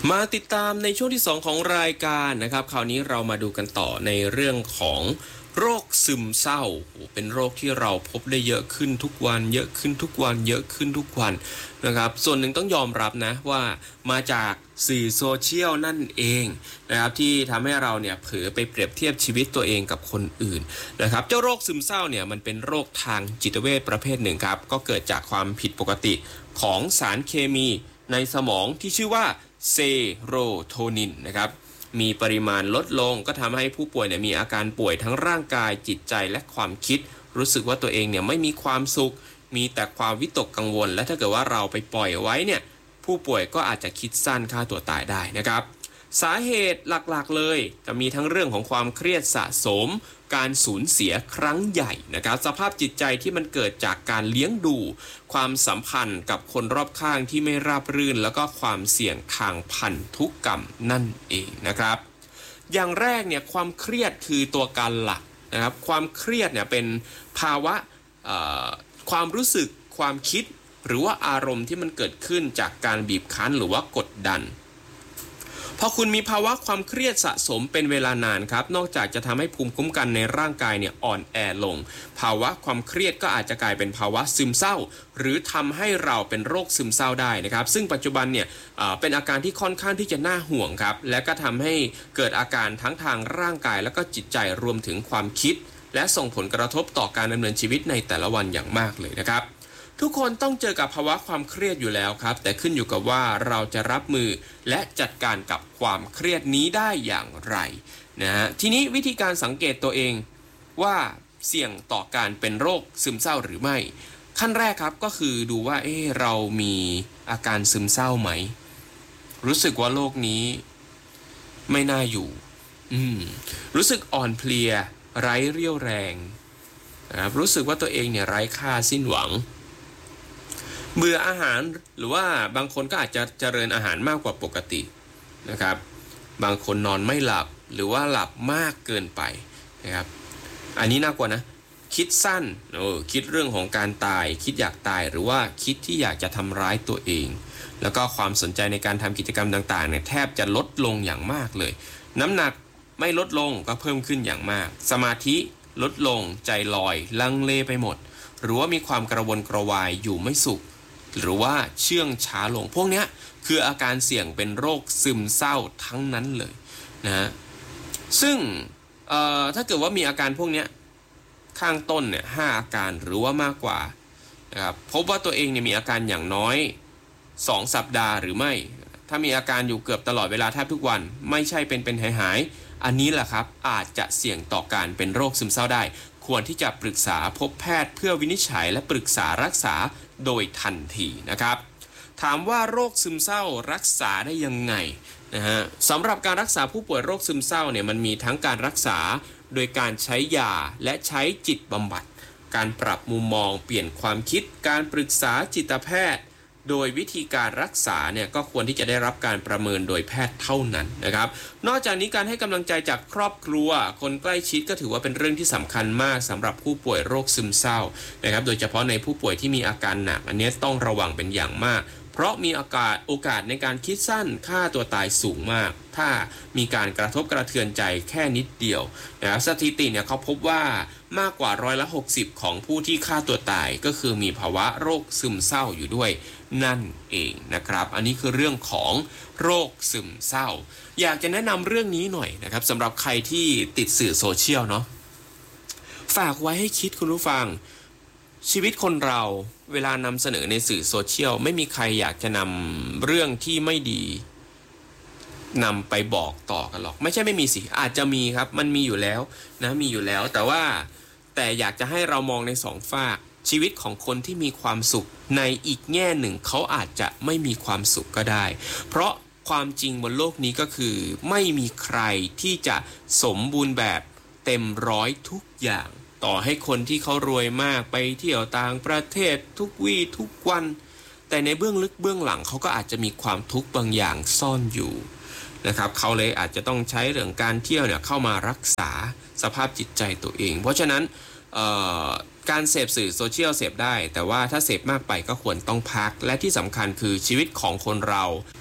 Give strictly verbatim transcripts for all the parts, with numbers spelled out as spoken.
มาติดตามในช่วงที่สองของรายการนะครับคราวนี้เรามาดูกันต่อในเรื่องของโรคซึมเศร้าเป็นโรคที่เราพบได้เยอะขึ้นทุกวันเยอะขึ้นทุกวันเยอะขึ้นทุกวันนะครับส่วนหนึ่งต้องยอมรับนะว่ามาจากสื่อโซเชียลนั่นเองนะครับที่ทำให้เราเนี่ยเผลอไปเปรียบเทียบชีวิตตัวเองกับคนอื่นนะครับเจ้าโรคซึมเศร้าเนี่ยมันเป็นโรคทางจิตเวชประเภทหนึ่งครับก็เกิดจากความผิดปกติของสารเคมีในสมองที่ชื่อว่าเซโรโทนินนะครับมีปริมาณลดลงก็ทำให้ผู้ป่วยเนี่ยมีอาการป่วยทั้งร่างกายจิตใจและความคิดรู้สึกว่าตัวเองเนี่ยไม่มีความสุขมีแต่ความวิตกกังวลและถ้าเกิดว่าเราไปปล่อยไว้เนี่ยผู้ป่วยก็อาจจะคิดสั้นฆ่าตัวตายได้นะครับสาเหตุหลักๆเลยจะมีทั้งเรื่องของความเครียดสะสมการสูญเสียครั้งใหญ่นะครับสภาพจิตใจที่มันเกิดจากการเลี้ยงดูความสัมพันธ์กับคนรอบข้างที่ไม่ราบรื่นแล้วก็ความเสี่ยงทางพันธุกรรมนั่นเองนะครับอย่างแรกเนี่ยความเครียดคือตัวการหลักนะครับความเครียดเนี่ยเป็นภาวะความรู้สึกความคิดหรือว่าอารมณ์ที่มันเกิดขึ้นจากการบีบคั้นหรือว่ากดดันพอคุณมีภาวะความเครียดสะสมเป็นเวลานานครับนอกจากจะทำให้ภูมิคุ้มกันในร่างกายเนี่ยอ่อนแอลงภาวะความเครียดก็อาจจะกลายเป็นภาวะซึมเศร้าหรือทำให้เราเป็นโรคซึมเศร้าได้นะครับซึ่งปัจจุบันเนี่ยเป็นอาการที่ค่อนข้างที่จะน่าห่วงครับและก็ทำให้เกิดอาการทั้งทางร่างกายแล้วก็จิตใจรวมถึงความคิดและส่งผลกระทบต่อการดำเนินชีวิตในแต่ละวันอย่างมากเลยนะครับทุกคนต้องเจอกับภาวะความเครียดอยู่แล้วครับแต่ขึ้นอยู่กับว่าเราจะรับมือและจัดการกับความเครียดนี้ได้อย่างไรนะฮะทีนี้วิธีการสังเกตตัวเองว่าเสี่ยงต่อการเป็นโรคซึมเศร้าหรือไม่ขั้นแรกครับก็คือดูว่าเอ๊ะเรามีอาการซึมเศร้าไหมรู้สึกว่าโรคนี้ไม่น่าอยู่อืมรู้สึกอ่อนเพลียไร้เรี่ยวแรงนะครับรู้สึกว่าตัวเองเนี่ยไร้ค่าสิ้นหวังเบื่ออาหารหรือว่าบางคนก็อาจจะเจริญอาหารมากกว่าปกตินะครับบางคนนอนไม่หลับหรือว่าหลับมากเกินไปนะครับอันนี้น่ากลัวนะคิดสั้นโอ้คิดเรื่องของการตายคิดอยากตายหรือว่าคิดที่อยากจะทำร้ายตัวเองแล้วก็ความสนใจในการทำกิจกรรมต่างๆเนี่ยแทบจะลดลงอย่างมากเลยน้ำหนักไม่ลดลงก็เพิ่มขึ้นอย่างมากสมาธิลดลงใจลอยลังเลไปหมดหรือว่ามีความกระวนกระวายอยู่ไม่สุขหรือว่าเชื่องช้าลงพวกนี้คืออาการเสี่ยงเป็นโรคซึมเศร้าทั้งนั้นเลยนะซึ่งถ้าเกิดว่ามีอาการพวกนี้ข้างต้นเนี่ยห้าอาการหรือว่ามากกว่านะครับพบว่าตัวเองเนี่ยมีอาการอย่างน้อยสองสัปดาห์หรือไม่ถ้ามีอาการอยู่เกือบตลอดเวลาแทบทุกวันไม่ใช่เป็นเป็นหายหายอันนี้แหละครับอาจจะเสี่ยงต่อการเป็นโรคซึมเศร้าได้ควรที่จะปรึกษาพบแพทย์เพื่อวินิจฉัยและปรึกษารักษาโดยทันทีนะครับถามว่าโรคซึมเศร้ารักษาได้ยังไงนะฮะสำหรับการรักษาผู้ป่วยโรคซึมเศร้าเนี่ยมันมีทั้งการรักษาโดยการใช้ยาและใช้จิตบำบัดการปรับมุมมองเปลี่ยนความคิดการปรึกษาจิตแพทย์โดยวิธีการรักษาเนี่ยก็ควรที่จะได้รับการประเมินโดยแพทย์เท่านั้นนะครับนอกจากนี้การให้กำลังใจจากครอบครัวคนใกล้ชิดก็ถือว่าเป็นเรื่องที่สำคัญมากสำหรับผู้ป่วยโรคซึมเศร้านะครับโดยเฉพาะในผู้ป่วยที่มีอาการหนักอันนี้ต้องระวังเป็นอย่างมากเพราะมีโอกาสโอกาสในการคิดสั้นฆ่าตัวตายสูงมากถ้ามีการกระทบกระเทือนใจแค่นิดเดียวนะครับสถิติเนี่ยเขาพบว่ามากกว่าร้อยละหกสิบของผู้ที่ฆ่าตัวตายก็คือมีภาวะโรคซึมเศร้าอยู่ด้วยนั่นเองนะครับอันนี้คือเรื่องของโรคซึมเศร้าอยากจะแนะนำเรื่องนี้หน่อยนะครับสำหรับใครที่ติดสื่อโซเชียลเนาะฝากไว้ให้คิดคุณผู้ฟังชีวิตคนเราเวลานำเสนอในสื่อโซเชียลไม่มีใครอยากจะนำเรื่องที่ไม่ดีนำไปบอกต่อกันหรอกไม่ใช่ไม่มีสิอาจจะมีครับมันมีอยู่แล้วนะมีอยู่แล้วแต่ว่าแต่อยากจะให้เรามองในสองฝากชีวิตของคนที่มีความสุขในอีกแง่หนึ่งเขาอาจจะไม่มีความสุขก็ได้เพราะความจริงบนโลกนี้ก็คือไม่มีใครที่จะสมบูรณ์แบบเต็มร้อยทุกอย่างต่อให้คนที่เขารวยมากไปเที่ยวต่างประเทศทุกวี่ทุกวันแต่ในเบื้องลึกเบื้องหลังเขาก็อาจจะมีความทุกข์บางอย่างซ่อนอยู่นะครับเขาเลยอาจจะต้องใช้เรื่องการเที่ยวเนี่ยเข้ามารักษาสภาพจิตใจตัวเองเพราะฉะนั้นการเสพสื่อโซเชียลเสพได้แต่ว่าถ้าเสพมากไปก็ควรต้องพักและที่สำคัญคือชีวิตของคนเรา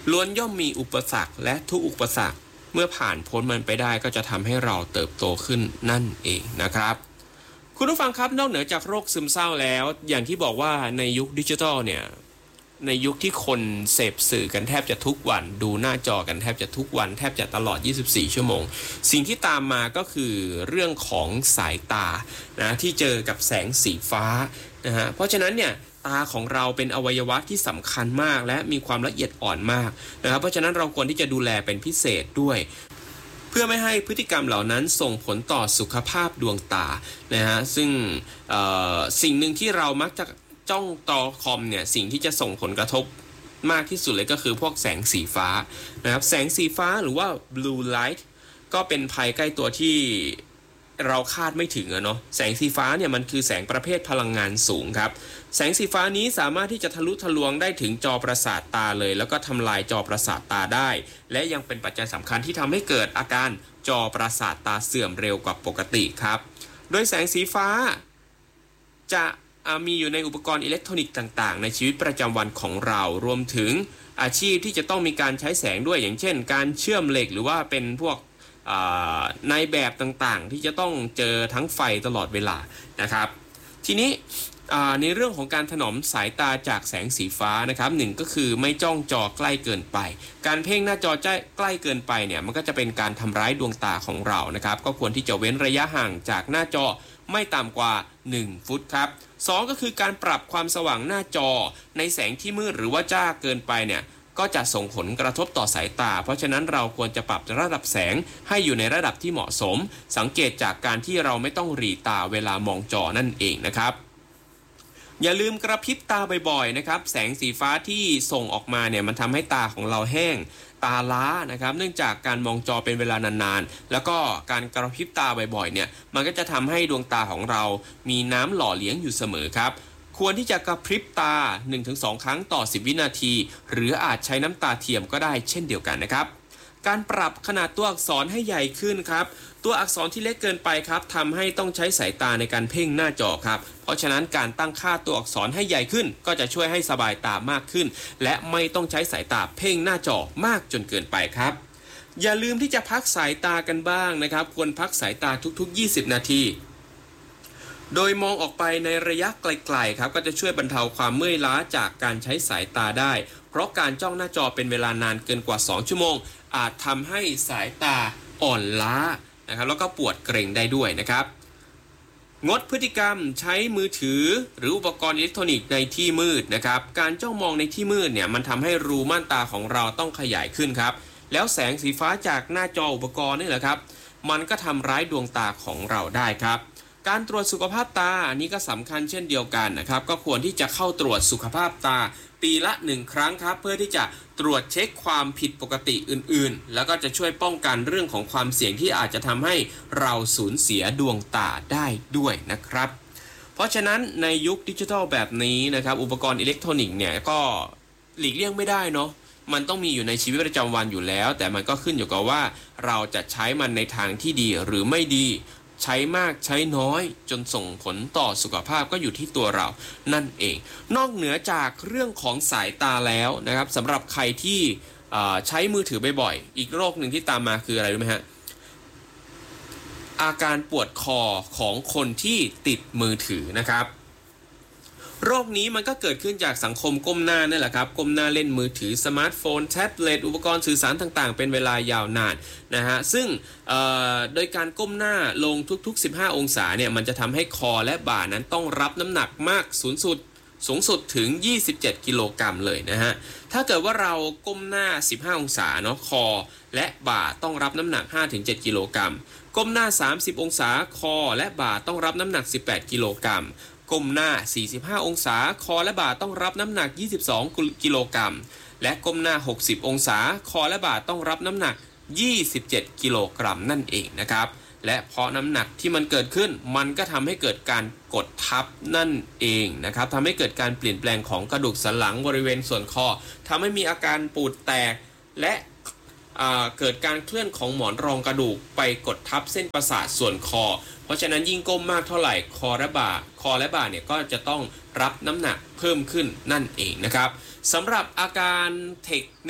ล้วนย่อมมีอุปสรรคและทุกอุปสรรคเมื่อผ่านพ้นมันไปได้ก็จะทำให้เราเติบโตขึ้นนั่นเองนะครับคุณผู้ฟังครับนอกเหนือจากโรคซึมเศร้าแล้วอย่างที่บอกว่าในยุคดิจิทัลเนี่ยในยุคที่คนเสพสื่อกันแทบจะทุกวันดูหน้าจอกันแทบจะทุกวันแทบจะตลอดยี่สิบสี่ชั่วโมงสิ่งที่ตามมาก็คือเรื่องของสายตานะที่เจอกับแสงสีฟ้านะฮะเพราะฉะนั้นเนี่ยตาของเราเป็นอวัยวะที่สำคัญมากและมีความละเอียดอ่อนมากนะครับเพราะฉะนั้นเราควรที่จะดูแลเป็นพิเศษด้วยเพื่อไม่ให้พฤติกรรมเหล่านั้นส่งผลต่อสุขภาพดวงตานะฮะซึ่งสิ่งหนึ่งที่เรามักจะจ้องต่อคอมเนี่ยสิ่งที่จะส่งผลกระทบมากที่สุดเลยก็คือพวกแสงสีฟ้านะครับแสงสีฟ้าหรือว่า blue light ก็เป็นภัยใกล้ตัวที่เราคาดไม่ถึงอะเนาะแสงสีฟ้าเนี่ยมันคือแสงประเภทพลังงานสูงครับแสงสีฟ้านี้สามารถที่จะทะลุทะลวงได้ถึงจอประสาทตาเลยแล้วก็ทำลายจอประสาทตาได้และยังเป็นปัจจัยสำคัญที่ทำให้เกิดอาการจอประสาทตาเสื่อมเร็วกว่าปกติครับโดยแสงสีฟ้าจะมีอยู่ในอุปกรณ์อิเล็กทรอนิกส์ต่างๆในชีวิตประจำวันของเรารวมถึงอาชีพที่จะต้องมีการใช้แสงด้วยอย่างเช่นการเชื่อมเหล็กหรือว่าเป็นพวกในแบบต่างๆที่จะต้องเจอทั้งไฟตลอดเวลานะครับทีนี้ในเรื่องของการถนอมสายตาจากแสงสีฟ้านะครับหนึ่งก็คือไม่จ้องจอใกล้เกินไปการเพ่งหน้าจอใกล้เกินไปเนี่ยมันก็จะเป็นการทำร้ายดวงตาของเรานะครับก็ควรที่จะเว้นระยะห่างจากหน้าจอไม่ต่ำกว่าหนึ่งฟุตครับสองก็คือการปรับความสว่างหน้าจอในแสงที่มืดหรือว่าจ้าเกินไปเนี่ยก็จะส่งผลกระทบต่อสายตาเพราะฉะนั้นเราควรจะปรับระดับแสงให้อยู่ในระดับที่เหมาะสมสังเกตจากการที่เราไม่ต้องหรี่ตาเวลามองจอนั่นเองนะครับอย่าลืมกระพริบตาบ่อยๆนะครับแสงสีฟ้าที่ส่งออกมาเนี่ยมันทำให้ตาของเราแห้งตาล้านะครับเนื่องจากการมองจอเป็นเวลานานๆแล้วก็การกระพริบตาบ่อยๆเนี่ยมันก็จะทำให้ดวงตาของเรามีน้ำหล่อเลี้ยงอยู่เสมอครับควรที่จะกระพริบตา หนึ่งถึงสอง ครั้งต่อสิบวินาทีหรืออาจใช้น้ำตาเทียมก็ได้เช่นเดียวกันนะครับการปรับขนาดตัวอักษรให้ใหญ่ขึ้นครับตัวอักษรที่เล็กเกินไปครับทำให้ต้องใช้สายตาในการเพ่งหน้าจอครับเพราะฉะนั้นการตั้งค่าตัวอักษรให้ใหญ่ขึ้นก็จะช่วยให้สบายตามากขึ้นและไม่ต้องใช้สายตาเพ่งหน้าจอมากจนเกินไปครับอย่าลืมที่จะพักสายตากันบ้างนะครับควรพักสายตาทุกๆยี่สิบนาทีโดยมองออกไปในระยะไกลๆครับก็จะช่วยบรรเทาความเมื่อยล้าจากการใช้สายตาได้เพราะการจ้องหน้าจอเป็นเวลานานเกินกว่าสองชั่วโมงอาจทำให้สายตาอ่อนล้านะครับแล้วก็ปวดเกร็งได้ด้วยนะครับงดพฤติกรรมใช้มือถือหรืออุปกรณ์อิเล็กทรอนิกส์ในที่มืดนะครับการจ้องมองในที่มืดเนี่ยมันทำให้รูม่านตาของเราต้องขยายขึ้นครับแล้วแสงสีฟ้าจากหน้าจออุปกรณ์นี่แหละครับมันก็ทำร้ายดวงตาของเราได้ครับการตรวจสุขภาพตาอันนี้ก็สำคัญเช่นเดียวกันนะครับก็ควรที่จะเข้าตรวจสุขภาพตาปีละหนึ่งครั้งครับเพื่อที่จะตรวจเช็คความผิดปกติอื่นๆแล้วก็จะช่วยป้องกันเรื่องของความเสี่ยงที่อาจจะทำให้เราสูญเสียดวงตาได้ด้วยนะครับเพราะฉะนั้นในยุคดิจิทัลแบบนี้นะครับอุปกรณ์อิเล็กทรอนิกส์เนี่ยก็หลีกเลี่ยงไม่ได้เนาะมันต้องมีอยู่ในชีวิตประจำวันอยู่แล้วแต่มันก็ขึ้นอยู่กับว่าเราจะใช้มันในทางที่ดีหรือไม่ดีใช้มากใช้น้อยจนส่งผลต่อสุขภาพก็อยู่ที่ตัวเรานั่นเองนอกเหนือจากเรื่องของสายตาแล้วนะครับสำหรับใครที่ใช้มือถือบ่อยๆอีกโรคหนึ่งที่ตามมาคืออะไรรู้ไหมฮะอาการปวดคอของคนที่ติดมือถือนะครับโรคนี้มันก็เกิดขึ้นจากสังคมก้มหน้านั่นแหละครับก้มหน้าเล่นมือถือสมาร์ทโฟนแท็บเล็ตอุปกรณ์สื่อสารต่างๆเป็นเวลายาวนานนะฮะซึ่งโดยการก้มหน้าลงทุกๆสิบห้าองศาเนี่ยมันจะทำให้คอและบ่านั้นต้องรับน้ำหนักมากสูงสุดสูงสุดถึงยี่สิบเจ็ดกิโลกรัมเลยนะฮะถ้าเกิดว่าเราก้มหน้าสิบห้าองศาเนาะคอและบ่าต้องรับน้ำหนัก ห้าถึงเจ็ด กิโลกรัมก้มหน้าสามสิบองศาคอและบ่าต้องรับน้ำหนักสิบแปดกิโลกรัมก้มหน้าสี่สิบห้าองศาคอและบ่าต้องรับน้ำหนักยี่สิบสองกิโลกรัมและก้มหน้าหกสิบองศาคอและบ่าต้องรับน้ำหนักยี่สิบเจ็ดกิโลกรัมนั่นเองนะครับและเพราะน้ำหนักที่มันเกิดขึ้นมันก็ทำให้เกิดการกดทับนั่นเองนะครับทำให้เกิดการเปลี่ยนแปลงของกระดูกสันหลังบริเวณส่วนคอทำให้มีอาการปูดแตกและเกิดการเคลื่อนของหมอนรองกระดูกไปกดทับเส้นประสาทส่วนคอเพราะฉะนั้นยิ่งก้มมากเท่าไหร่คอและบ่าคอและบ่าเนี่ยก็จะต้องรับน้ำหนักเพิ่มขึ้นนั่นเองนะครับสำหรับอาการ Neck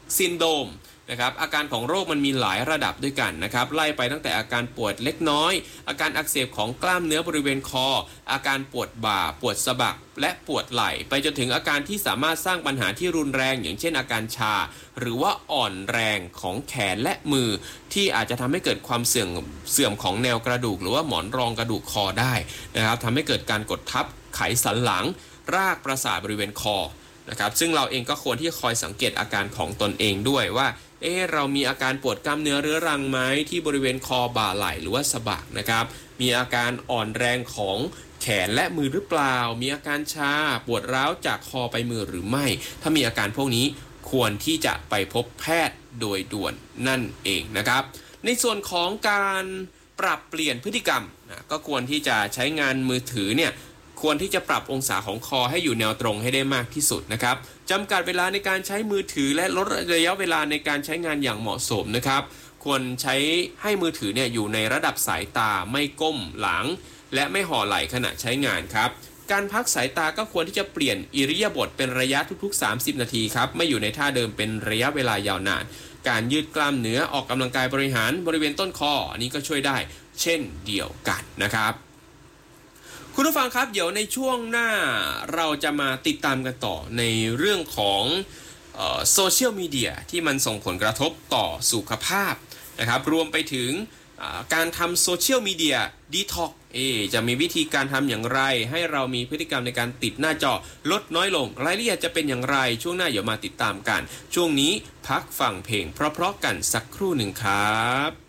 ซินโดรมนะครับอาการของโรคมันมีหลายระดับด้วยกันนะครับไล่ไปตั้งแต่อาการปวดเล็กน้อยอาการอักเสบของกล้ามเนื้อบริเวณคออาการปวดบ่าปวดสะบักและปวดไหล่ไปจนถึงอาการที่สามารถสร้างปัญหาที่รุนแรงอย่างเช่นอาการชาหรือว่าอ่อนแรงของแขนและมือที่อาจจะทำให้เกิดความเสื่อมเสื่อมของแนวกระดูกหรือว่าหมอนรองกระดูกคอได้นะครับทำให้เกิดการกดทับไขสันหลังรากประสาทบริเวณคอนะครับซึ่งเราเองก็ควรที่จะคอยสังเกตอาการของตนเองด้วยว่าเอ๊ะเรามีอาการปวดกล้ามเนื้อเรื้อรังไหมที่บริเวณคอบ่าไหล่หรือว่าสะบักนะครับมีอาการอ่อนแรงของแขนและมือหรือเปล่ามีอาการชาปวดร้าวจากคอไปมือหรือไม่ถ้ามีอาการพวกนี้ควรที่จะไปพบแพทย์โดยด่วนนั่นเองนะครับในส่วนของการปรับเปลี่ยนพฤติกรรมนะก็ควรที่จะใช้งานมือถือเนี่ยควรที่จะปรับองศาของคอให้อยู่แนวตรงให้ได้มากที่สุดนะครับจำกัดเวลาในการใช้มือถือและลดระยะเวลาในการใช้งานอย่างเหมาะสมนะครับควรใช้ให้มือถือเนี่ยอยู่ในระดับสายตาไม่ก้มหลังและไม่ห่อไหล่ขณะใช้งานครับการพักสายตาก็ควรที่จะเปลี่ยนอิริยาบถเป็นระยะทุกๆสามสิบนาทีครับไม่อยู่ในท่าเดิมเป็นระยะเวลายาวนานการยืดกล้ามเนื้อออกกำลังกายบริหารบริเวณต้นคออันนี้ก็ช่วยได้เช่นเดียวกันนะครับคุณผู้ฟังครับเดี๋ยวในช่วงหน้าเราจะมาติดตามกันต่อในเรื่องของโซเชียลมีเดียที่มันส่งผลกระทบต่อสุขภาพนะครับรวมไปถึงการทำโซเชียลมีเดียดีท็อกเอจะมีวิธีการทำอย่างไรให้เรามีพฤติกรรมในการติดหน้าจอลดน้อยลงรายละเอียดจะเป็นอย่างไรช่วงหน้าเดี๋ยวมาติดตามกันช่วงนี้พักฟังเพลงเพราะๆกันสักครู่หนึ่งครับ